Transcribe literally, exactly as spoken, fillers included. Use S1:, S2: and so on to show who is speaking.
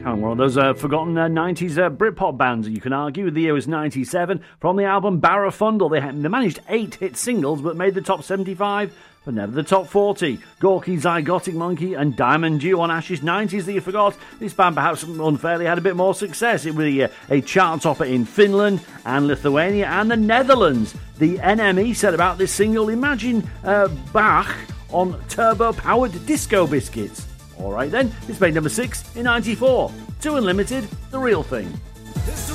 S1: And one of those uh, forgotten uh, nineties uh, Britpop bands, you can argue. The year was ninety-seven. From the album Barrafundle, they, had, they managed eight hit singles, but made the top seventy-five, but never the top forty. Gorky, Zygotic Monkey and Diamond Dew on Ash's nineties that you forgot. This band perhaps unfairly had a bit more success. It was a, a chart topper in Finland and Lithuania and the Netherlands. The N M E said about this single, imagine uh, Bach on turbo-powered disco biscuits. Alright then, it's made number six in ninety-four. Two Unlimited, The Real Thing.
S2: It's